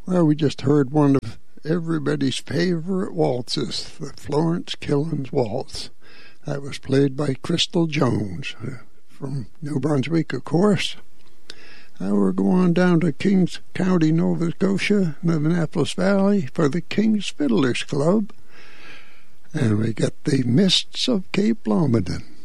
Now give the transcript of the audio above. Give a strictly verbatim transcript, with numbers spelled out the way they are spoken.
Well, we just heard one of everybody's favorite waltzes, the Florence Killens Waltz. That was played by Crystal Jones uh, from New Brunswick, of course. Now we're going down to Kings County, Nova Scotia, in the Annapolis Valley for the King's Fiddlers Club. And we got the Mists of Cape Blomidon.